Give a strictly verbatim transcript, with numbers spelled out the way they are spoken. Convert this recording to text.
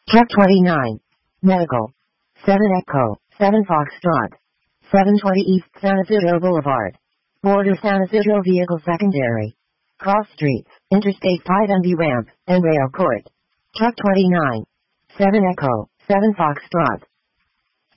Truck twenty-nine. Medical. seven Echo, seven Foxtrot. seven twenty East San Isidro Boulevard. Border San Isidro Vehicle Secondary. Cross Streets, Interstate five and B Ramp, and Rail Court. Truck twenty-nine. seven Echo, seven Foxtrot.